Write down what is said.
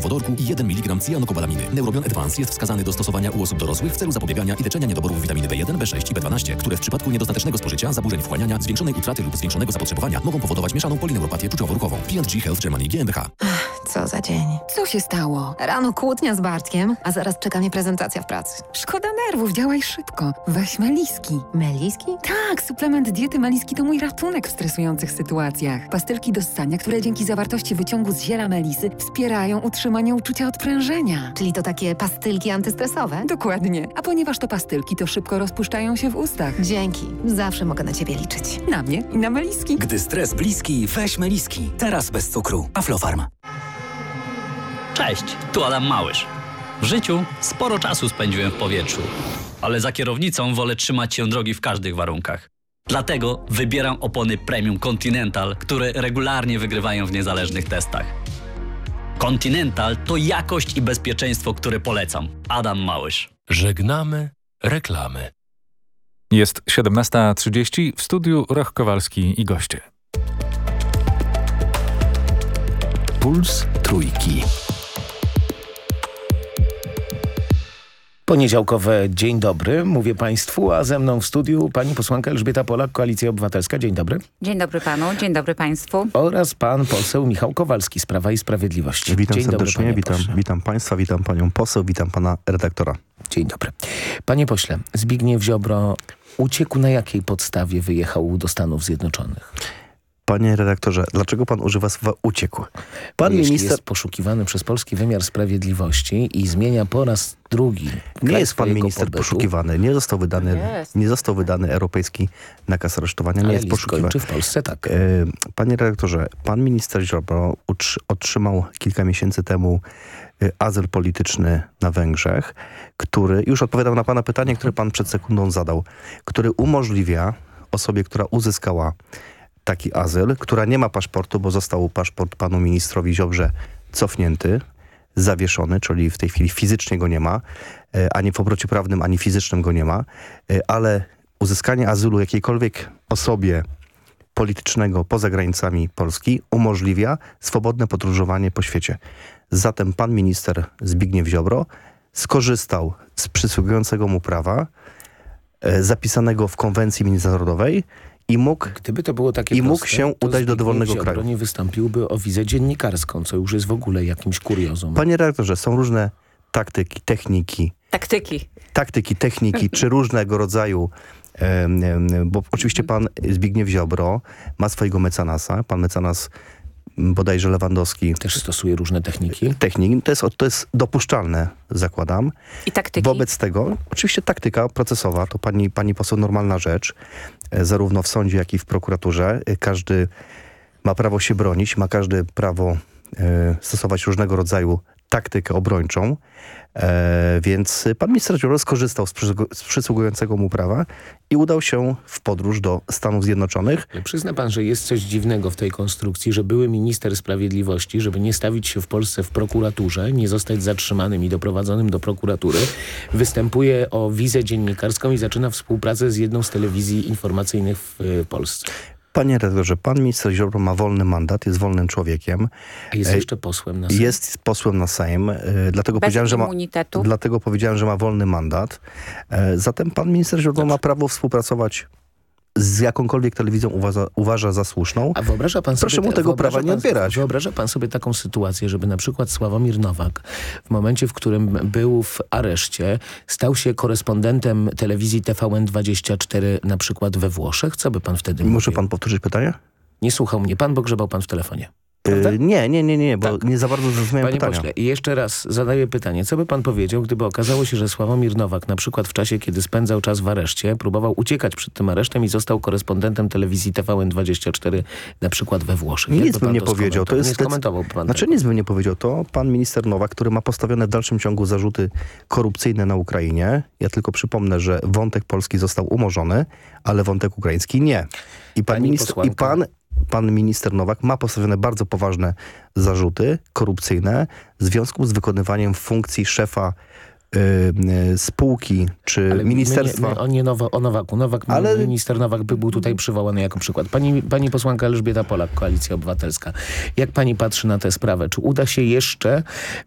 fosfodorku i 1 mg cyjanokobalaminy. Neurobion Advance jest wskazany do stosowania u osób dorosłych w celu zapobiegania i leczenia niedoborów witaminy B1, B6 i B12, które w przypadku niedostatecznego spożycia, zaburzeń wchłaniania, zwiększonej utraty lub zwiększonego zapotrzebowania mogą powodować mieszaną polineuropatię czuciowo-ruchową. P&G Health Germany GmbH. Co za dzień. Co się stało? Rano kłótnia z Bartkiem, a zaraz czeka mnie prezentacja w pracy. Szkoda nerwów, działaj szybko. Weź Meliski. Meliski? Tak, suplement diety Meliski to mój ratunek w stresujących sytuacjach. Pastylki do ssania, które dzięki zawartości wyciągu z ziela melisy wspierają utrzymanie uczucia odprężenia. Czyli to takie pastylki antystresowe? Dokładnie. A ponieważ to pastylki, to szybko rozpuszczają się w ustach. Dzięki. Zawsze mogę na ciebie liczyć. Na mnie i na Meliski. Gdy stres bliski, weź Meliski. Teraz bez cukru. Aflofarm. Cześć, tu Adam Małysz. W życiu sporo czasu spędziłem w powietrzu, ale za kierownicą wolę trzymać się drogi w każdych warunkach. Dlatego wybieram opony Premium Continental, które regularnie wygrywają w niezależnych testach. Continental to jakość i bezpieczeństwo, które polecam. Adam Małysz. Żegnamy reklamy. Jest 17:30, w studiu Roch Kowalski i goście. Puls Trójki. Poniedziałkowe dzień dobry, mówię Państwu, a ze mną w studiu pani posłanka Elżbieta Polak, Koalicja Obywatelska. Dzień dobry. Dzień dobry panu, dzień dobry państwu. Oraz pan poseł Michał Kowalski z Prawa i Sprawiedliwości. Witam dzień serdecznie, dobry, witam państwa, witam panią poseł, witam pana redaktora. Dzień dobry. Panie pośle, Zbigniew Ziobro uciekł na jakiej podstawie wyjechał do Stanów Zjednoczonych? Panie redaktorze, dlaczego pan używa słowa uciekł? Pan Jeśli minister jest poszukiwany przez polski wymiar sprawiedliwości i zmienia po raz drugi. Nie jest pan minister poszukiwany. Nie został wydany europejski nakaz aresztowania. Nie jest poszukiwany. Czy w Polsce tak? Panie redaktorze, pan minister Ziobro otrzymał kilka miesięcy temu azyl polityczny na Węgrzech, który, już odpowiadam na pana pytanie, które pan przed sekundą zadał, który umożliwia osobie, która uzyskała taki azyl, która nie ma paszportu, bo został paszport panu ministrowi Ziobrze cofnięty, zawieszony, czyli w tej chwili fizycznie go nie ma, ani w obrocie prawnym, ani fizycznym go nie ma, ale uzyskanie azylu jakiejkolwiek osobie politycznego poza granicami Polski umożliwia swobodne podróżowanie po świecie. Zatem pan minister Zbigniew Ziobro skorzystał z przysługującego mu prawa zapisanego w konwencji międzynarodowej i mógł, gdyby to było takie proste, mógł się udać do dowolnego kraju. Nie wystąpiłby o wizę dziennikarską, co już jest w ogóle jakimś kuriozum. Panie redaktorze, są różne taktyki, techniki, czy różnego rodzaju, bo oczywiście pan Zbigniew Ziobro ma swojego mecenasa, pan mecenas bodajże Lewandowski też stosuje różne techniki. To jest dopuszczalne, zakładam. I taktyki. Wobec tego, oczywiście taktyka procesowa, to pani poseł normalna rzecz, zarówno w sądzie, jak i w prokuraturze. Każdy ma prawo się bronić, ma każdy prawo stosować różnego rodzaju taktykę obrończą, więc pan minister Ziobro skorzystał z przysługującego mu prawa i udał się w podróż do Stanów Zjednoczonych. Ale przyzna pan, że jest coś dziwnego w tej konstrukcji, że były minister sprawiedliwości, żeby nie stawić się w Polsce w prokuraturze, nie zostać zatrzymanym i doprowadzonym do prokuratury, występuje o wizę dziennikarską i zaczyna współpracę z jedną z telewizji informacyjnych w Polsce. Panie redaktorze, pan minister Ziobro ma wolny mandat, jest wolnym człowiekiem. Jest jeszcze posłem na Sejm. Jest posłem na Sejm, dlatego powiedziałem, że ma wolny mandat. Zatem pan minister Ziobro ma prawo współpracować z jakąkolwiek telewizją uważa za słuszną. A wyobraża pan sobie, proszę mu tego prawa nie odbierać. Wyobraża pan sobie taką sytuację, żeby na przykład Sławomir Nowak w momencie, w którym był w areszcie, stał się korespondentem telewizji TVN24 na przykład we Włoszech? Co by pan wtedy mówił? Może pan powtórzyć pytanie? Nie słuchał mnie pan, bo grzebał pan w telefonie. Nie, bo nie za bardzo zrozumiałem pytania. Panie pośle, i jeszcze raz zadaję pytanie. Co by pan powiedział, gdyby okazało się, że Sławomir Nowak na przykład w czasie, kiedy spędzał czas w areszcie, próbował uciekać przed tym aresztem i został korespondentem telewizji TVN24 na przykład we Włoszech? Nic bym nie powiedział. To jest skomentował pan. Nic bym nie powiedział. To pan minister Nowak, który ma postawione w dalszym ciągu zarzuty korupcyjne na Ukrainie. Ja tylko przypomnę, że wątek polski został umorzony, ale wątek ukraiński nie. I pan minister Nowak ma postawione bardzo poważne zarzuty korupcyjne w związku z wykonywaniem funkcji szefa spółki czy ministerstwa. O Nowaku. Minister Nowak był tutaj przywołany jako przykład. Pani posłanka Elżbieta Polak, Koalicja Obywatelska. Jak pani patrzy na tę sprawę? Czy uda się jeszcze